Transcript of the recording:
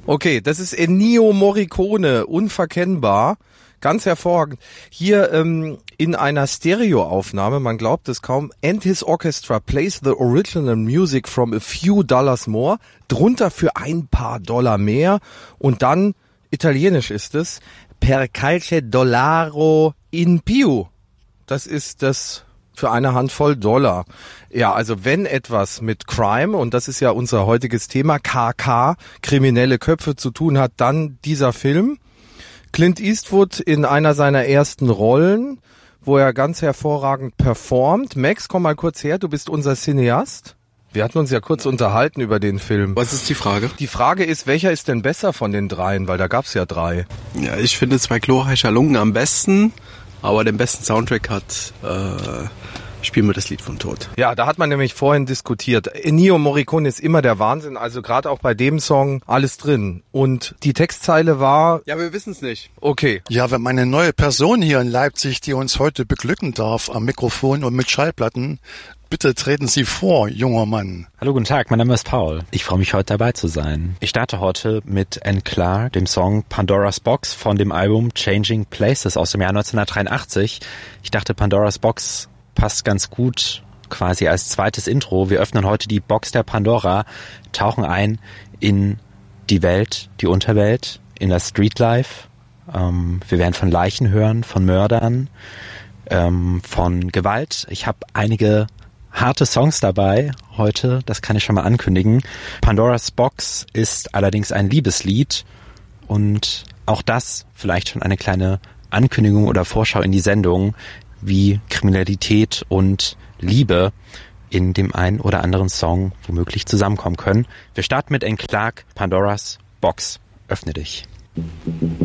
Okay, das ist Ennio Morricone, unverkennbar. Ganz hervorragend. Hier in einer Stereoaufnahme, man glaubt es kaum, and his orchestra plays the original music from a few dollars more, drunter für ein paar Dollar mehr und dann, italienisch ist es, per calce dollaro in più. Das ist das für eine Handvoll Dollar. Ja, also wenn etwas mit Crime, und das ist ja unser heutiges Thema, KK, kriminelle Köpfe zu tun hat, dann dieser Film. Clint Eastwood in einer seiner ersten Rollen, wo er ganz hervorragend performt. Max, komm mal kurz her, du bist unser Cineast. Wir hatten uns ja kurz unterhalten über den Film. Was ist die Frage? Die Frage ist, welcher ist denn besser von den dreien, weil da gab's ja 3. Ja, ich finde Zwei glorreicher Lungen am besten, aber den besten Soundtrack hat Spielen wir das Lied vom Tod. Ja, da hat man nämlich vorhin diskutiert. Ennio Morricone ist immer der Wahnsinn, also gerade auch bei dem Song alles drin. Und die Textzeile war... Ja, wir wissen es nicht. Okay. Ja, wir haben eine neue Person hier in Leipzig, die uns heute beglücken darf am Mikrofon und mit Schallplatten. Bitte treten Sie vor, junger Mann. Hallo, guten Tag, mein Name ist Paul. Ich freue mich, heute dabei zu sein. Ich starte heute mit Anne Clark, dem Song Pandora's Box von dem Album Changing Places aus dem Jahr 1983. Ich dachte, Pandora's Box passt ganz gut quasi als zweites Intro. Wir öffnen heute die Box der Pandora, tauchen ein in die Welt, die Unterwelt, in das Streetlife. Wir werden von Leichen hören, von Mördern, von Gewalt. Ich habe einige harte Songs dabei heute, das kann ich schon mal ankündigen. Pandora's Box ist allerdings ein Liebeslied und auch das vielleicht schon eine kleine Ankündigung oder Vorschau in die Sendung, wie Kriminalität und Liebe in dem einen oder anderen Song womöglich zusammenkommen können. Wir starten mit Anne Clark, Pandora's Box. Öffne dich.